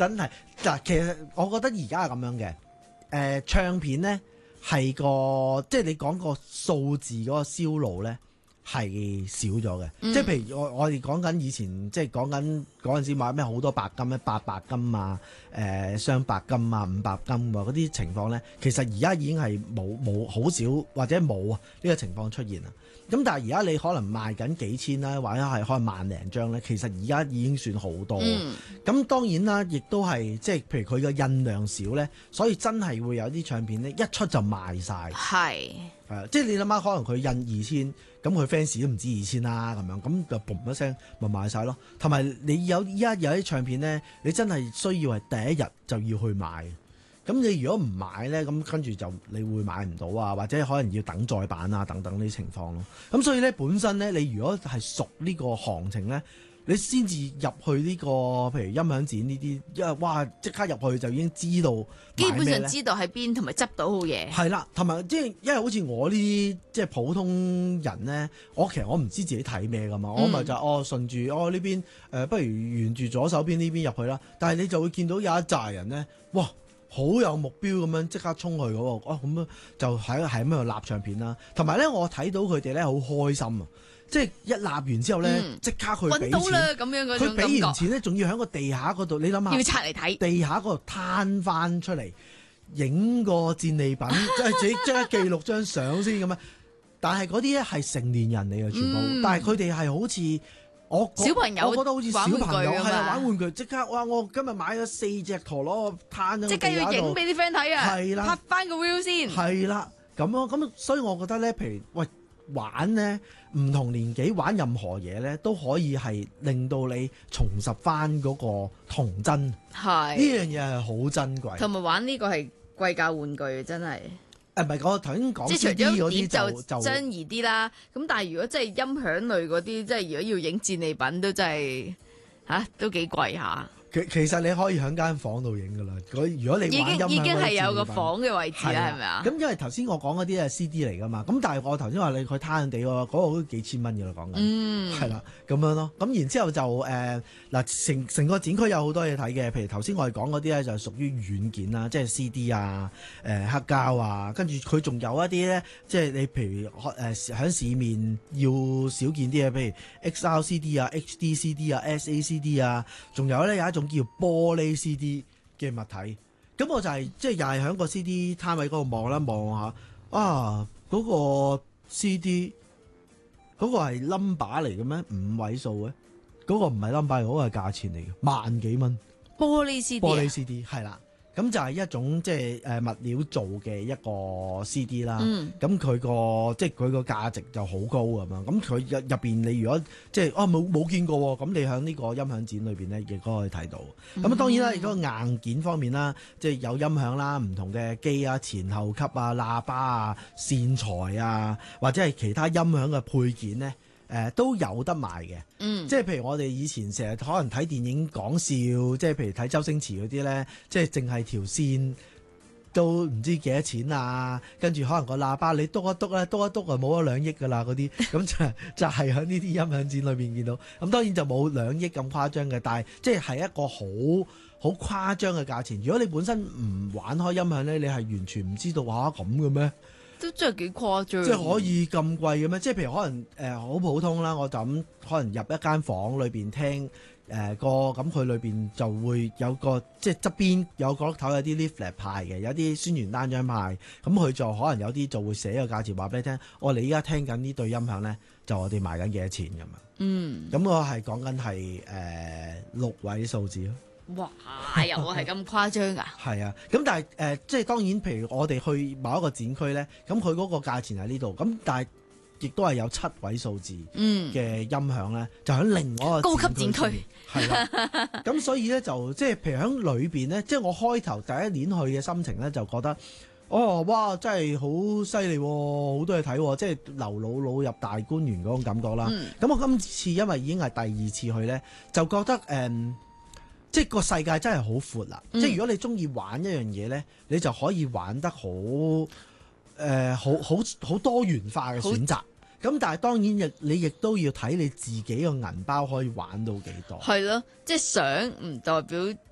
真係嗱，其實我覺得而家係咁樣嘅。唱片咧係個即係你講個數字嗰個銷路咧係少咗嘅。即係譬如我哋講緊以前，即係講緊嗰陣時買咩好多白金咧，800金啊，雙白金啊，500金嗰啲情況咧，其實而家已經係冇好少或者冇啊呢個情況出現啦。咁但係而家你可能賣緊幾千啦，或者係可能萬零張咧，其實而家已經算好多。咁當然啦，亦都係即係譬如佢嘅印量少咧，所以真係會有啲唱片咧一出就賣晒。 係即係你諗下，可能佢印2000，咁佢 fans 都唔止2000啦，咁樣咁就嘣一聲咪賣晒咯。同埋你依家有啲唱片咧，你真係需要係第一日就要去買。咁你如果唔買咧，咁跟住就你會買唔到啊，或者可能要等再版啊等等呢啲情況咯。咁所以咧，本身咧，你如果係熟呢個行情咧，你先至入去呢個譬如音響展呢啲，因為哇即刻入去就已經知道基本上知道喺邊，同埋執到好嘢。 係啦，同埋即係因為好似我呢啲即係普通人咧，其實我唔知自己睇咩噶嘛，我咪就順住呢邊不如沿住左手邊呢邊入去啦。但係你就會見到有一紮人咧，哇！好有目標咁樣即刻衝去嗰個，咁樣就係咁喺度立唱片啦。同埋咧，我睇到佢哋咧好開心啊！即係一立完之後咧，即刻去俾錢。 搵到啦咁樣嗰種感覺。 佢俾完錢咧，仲要喺個地下嗰度，你諗下。 要拆嚟睇。 地下嗰度攤翻出嚟，影個戰利品，即係自己即刻記錄張相先咁樣。但係嗰啲咧係成年人嚟嘅全部，但係佢哋係好似。 小朋友， 我覺得好似小朋友係玩玩具，即刻哇！ 我今日買咗4隻陀螺攤喺地下度， 即刻要影俾啲 friend 睇啊！ 係啦， 拍翻個 view 先。 係啦，咁咯，咁所以我覺得咧，譬如玩咧，唔同年紀玩任何嘢咧，都可以係令到你重拾翻嗰個童真。 係呢樣嘢係好珍貴。 同埋玩呢個係貴價玩具，真係。 唔係我頭先講即係除咗碟就珍宜啲啦。咁但係如果真係音響類嗰啲，即係如果要影戰利品都真係都幾貴下。 其實你可以喺間房度影噶啦。如果你玩音響已經係有個房嘅位置啦，係咪啊？ 咁因為頭先我講嗰啲係 CD 嚟噶嘛。咁但係我頭先話你佢攤地嗰個都幾千蚊嘅啦，講緊。係啦，咁樣咯。咁然之後就嗱成個展區有好多嘢睇嘅。譬如頭先我哋講嗰啲咧就係屬於軟件啦，即係 CD 啊、黑膠啊，跟住佢仲有一啲咧，即係你譬如喺市面要少見啲嘅，譬如 XR CD 啊、HD CD 啊、SA CD 啊，仲有咧有一種叫玻璃 CD 嘅物體。咁我就係即係又係喺個 CD 攤位嗰度望下嗰個 CD 嗰個係 number 嚟嘅咩？5位數嘅嗰個唔係 number，嗰個係價錢嚟嘅，1萬幾蚊。 玻璃 CD， 玻璃 CD 係啦。咁就係一種即係物料做嘅一個 CD 啦。咁佢個即係佢個價值就好高咁樣。咁佢入邊你如果即係冇見過喎，咁你喺呢個音響展裏邊咧亦都可以睇到。咁當然啦，如果硬件方面啦，即係有音響啦，唔同嘅機啊、前後級啊、喇叭啊、線材啊，或者係其他音響嘅配件咧。都有得賣嘅。即係譬如我哋以前成日可能睇電影講笑，即係譬如睇周星馳嗰啲咧，即係淨係條線都唔知幾多錢啊，跟住可能個喇叭你篤一篤咧，篤一篤就冇咗2億噶啦嗰啲，咁就係喺呢啲音響展裏邊見到。咁當然就冇2億咁誇張嘅，但係即係一個好誇張嘅價錢。如果你本身唔玩開音響咧，你係完全唔知道咁嘅咩？ 都真係幾誇張， 即係可以咁貴嘅咩？即係譬如可能好普通啦，我就咁可能入一間房裏邊聽歌，咁佢裏邊就會有個即係側邊有角落頭有啲 leaflet 派嘅，有啲宣傳單張派，咁佢就可能有啲就會寫個價錢話俾你聽。你而家聽緊呢對音響咧，就我哋賣緊幾多錢咁樣。咁我係講緊係6位數字咯。 哇！又係咁誇張㗎？ 係啊，咁但係即係當然，譬如我哋去某一個展區咧，咁佢嗰個價錢喺呢度，咁但係亦都係有7位數字嘅音響咧，就喺另外一個高級展區係啦。咁所以咧就即係譬如喺裏邊咧，即係我開頭第一年去嘅心情咧，就覺得哇真係好犀利，好多嘢睇，即係劉姥姥入大觀園嗰種感覺啦。咁我今次因為已經係第2次去咧，就覺得即係個世界真係好闊啦！即係如果你中意玩一樣嘢咧，你就可以玩得好多元化嘅選擇。咁但係當然你亦都要睇你自己個銀包可以玩到幾多。 係咯，即係想唔代表